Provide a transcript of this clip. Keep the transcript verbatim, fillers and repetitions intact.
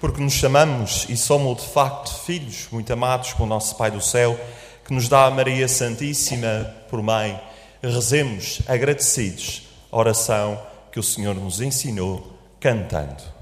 porque nos chamamos e somos de facto filhos muito amados pelo nosso Pai do Céu, que nos dá a Maria Santíssima por mãe, rezemos agradecidos a oração que o Senhor nos ensinou cantando.